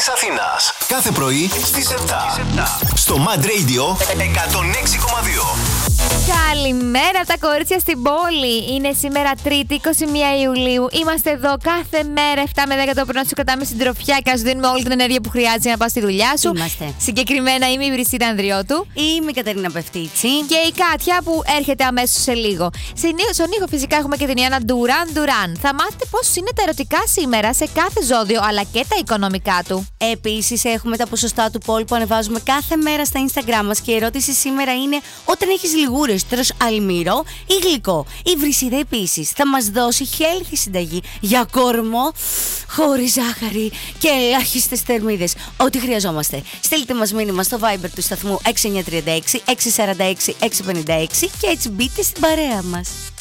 της Αθήνας. Κάθε πρωί στις 7. Στο Mad Radio 106,2. Καλημέρα από τα κορίτσια στην πόλη. Είναι σήμερα Τρίτη, 21 Ιουλίου. Είμαστε εδώ κάθε μέρα 7 με 10 το πρωί να σου κρατάμε συντροφιά και να σου δίνουμε όλη την ενέργεια που χρειάζεται για να πας στη δουλειά σου. Είμαστε. Συγκεκριμένα είμαι η Βρυσίδα Ανδριώτου. Είμαι η Κατερίνα Πευτίτσι. Και η Κάτια που έρχεται αμέσως σε λίγο. Στον ήχο φυσικά έχουμε και την Ιάννα Ντουράν. Θα μάθετε πώς είναι τα ερωτικά σήμερα σε κάθε ζώδιο αλλά και τα οικονομικά του. Επίσης έχουμε τα ποσοστά του poll που ανεβάζουμε κάθε μέρα στα Instagram μας. Και η ερώτηση σήμερα είναι: όταν έχεις λιγούρες, τρως αλμύρο ή γλυκό? Η Βρυσίδα επίσης θα μας δώσει healthy συνταγή για κορμό χωρίς ζάχαρη και ελάχιστες θερμίδες. Ό,τι χρειαζόμαστε. Στείλτε μας μήνυμα στο Viber του σταθμού 6936 646 656 και έτσι μπείτε στην παρέα μας.